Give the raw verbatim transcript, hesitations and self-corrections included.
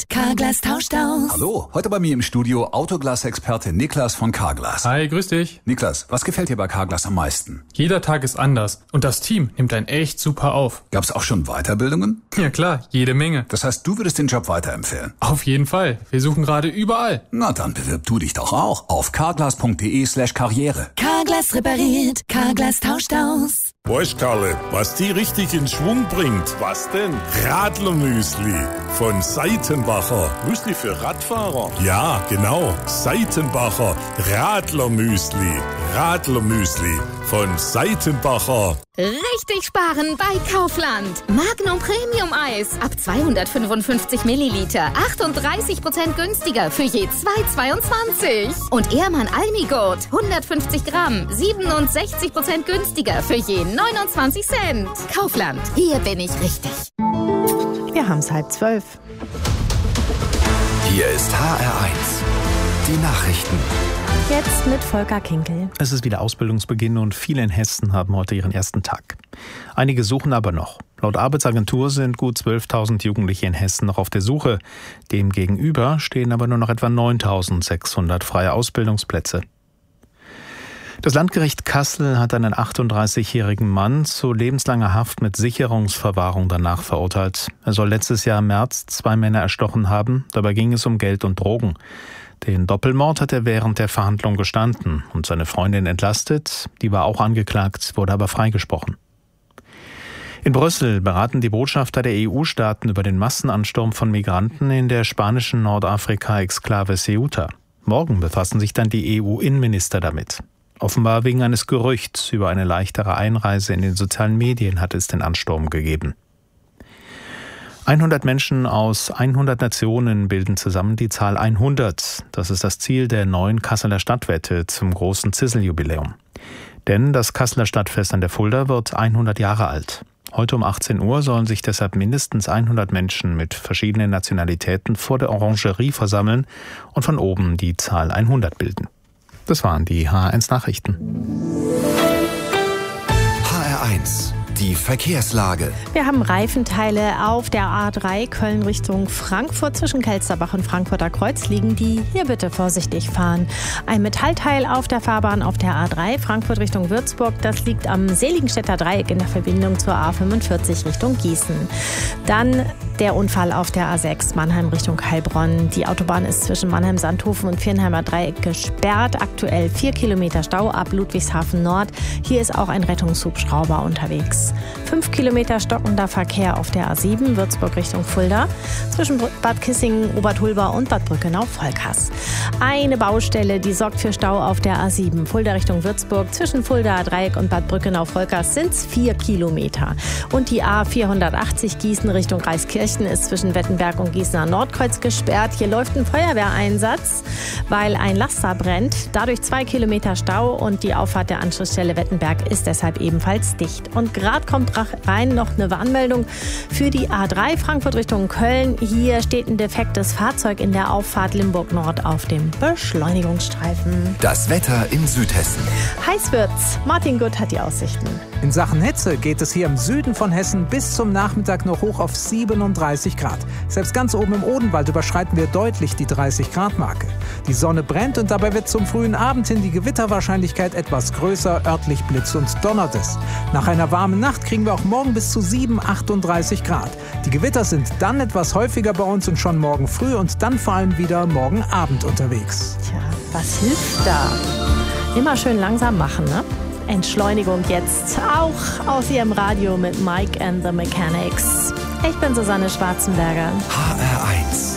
Carglass tauscht aus. Hallo, heute bei mir im Studio Autoglas-Experte Niklas von Carglass. Hi, grüß dich. Niklas, was gefällt dir bei Carglass am meisten? Jeder Tag ist anders und das Team nimmt einen echt super auf. Gab's auch schon Weiterbildungen? Ja klar, jede Menge. Das heißt, du würdest den Job weiterempfehlen? Auf jeden Fall. Wir suchen gerade überall. Na dann bewirb du dich doch auch auf carglass.de slash karriere. Carglass repariert, Carglass tauscht aus. Weißt Karle, was die richtig in Schwung bringt? Was denn? Radlermüsli von Seitenbacher. Müsli für Radfahrer? Ja, genau. Seitenbacher Radlermüsli. Radlermüsli von Seitenbacher. Richtig sparen bei Kaufland. Magnum Premium Eis ab zweihundertfünfundfünfzig Milliliter. achtunddreißig Prozent günstiger für je zwei Euro zweiundzwanzig. Und Ehrmann Almigurt hundertfünfzig Gramm. siebenundsechzig Prozent günstiger für je neunundzwanzig Cent. Kaufland, hier bin ich richtig. Wir haben es halb zwölf. Hier ist H R eins. Die Nachrichten. Jetzt mit Volker Kinkel. Es ist wieder Ausbildungsbeginn und viele in Hessen haben heute ihren ersten Tag. Einige suchen aber noch. Laut Arbeitsagentur sind gut zwölftausend Jugendliche in Hessen noch auf der Suche. Demgegenüber stehen aber nur noch etwa neuntausendsechshundert freie Ausbildungsplätze. Das Landgericht Kassel hat einen achtunddreißigjährigen Mann zu lebenslanger Haft mit Sicherungsverwahrung danach verurteilt. Er soll letztes Jahr im März zwei Männer erstochen haben. Dabei ging es um Geld und Drogen. Den Doppelmord hat er während der Verhandlung gestanden und seine Freundin entlastet. Die war auch angeklagt, wurde aber freigesprochen. In Brüssel beraten die Botschafter der E U-Staaten über den Massenansturm von Migranten in der spanischen Nordafrika-Exklave Ceuta. Morgen befassen sich dann die E U-Innenminister damit. Offenbar wegen eines Gerüchts über eine leichtere Einreise in den sozialen Medien hat es den Ansturm gegeben. hundert Menschen aus hundert Nationen bilden zusammen die Zahl hundert. Das ist das Ziel der neuen Kasseler Stadtwette zum großen Zisseljubiläum. Denn das Kasseler Stadtfest an der Fulda wird hundert Jahre alt. Heute um achtzehn Uhr sollen sich deshalb mindestens hundert Menschen mit verschiedenen Nationalitäten vor der Orangerie versammeln und von oben die Zahl hundert bilden. Das waren die H R eins Nachrichten. H R eins. Die Verkehrslage. Wir haben Reifenteile auf der A drei Köln Richtung Frankfurt. Zwischen Kelsterbach und Frankfurter Kreuz liegen die. Hier bitte vorsichtig fahren. Ein Metallteil auf der Fahrbahn auf der A drei Frankfurt Richtung Würzburg. Das liegt am Seligenstädter Dreieck in der Verbindung zur A fünfundvierzig Richtung Gießen. Dann der Unfall auf der A sechs Mannheim Richtung Heilbronn. Die Autobahn ist zwischen Mannheim-Sandhofen und Viernheimer Dreieck gesperrt. Aktuell vier Kilometer Stau ab Ludwigshafen Nord. Hier ist auch ein Rettungshubschrauber unterwegs. Fünf Kilometer stockender Verkehr auf der A sieben, Würzburg Richtung Fulda, zwischen Bad Kissingen, Obertulba und Bad Brückenau-Volkers. Eine Baustelle, die sorgt für Stau auf der A sieben, Fulda Richtung Würzburg, zwischen Fulda Dreieck und Bad Brückenau-Volkers sind es vier Kilometer. Und die A vierhundertachtzig Gießen Richtung Reiskirchen ist zwischen Wettenberg und Gießener Nordkreuz gesperrt. Hier läuft ein Feuerwehreinsatz, weil ein Laster brennt. Dadurch zwei Kilometer Stau und die Auffahrt der Anschlussstelle Wettenberg ist deshalb ebenfalls dicht. Und gerade kommt rein noch eine Warnmeldung für die A drei Frankfurt Richtung Köln. Hier steht ein defektes Fahrzeug in der Auffahrt Limburg Nord auf dem Beschleunigungsstreifen. Das Wetter in Südhessen. Heiß wird's. Martin Gutt hat die Aussichten. In Sachen Hitze geht es hier im Süden von Hessen bis zum Nachmittag noch hoch auf siebenunddreißig Grad. Selbst ganz oben im Odenwald überschreiten wir deutlich die dreißig Grad Marke. Die Sonne brennt und dabei wird zum frühen Abend hin die Gewitterwahrscheinlichkeit etwas größer, örtlich blitzt und donnert es. Nach einer warmen Nacht kriegen wir auch morgen bis zu sieben, achtunddreißig Grad. Die Gewitter sind dann etwas häufiger bei uns und schon morgen früh und dann vor allem wieder morgen Abend unterwegs. Tja, was hilft da? Immer schön langsam machen, ne? Entschleunigung jetzt, auch aus Ihrem Radio mit Mike and the Mechanics. Ich bin Susanne Schwarzenberger. H R eins.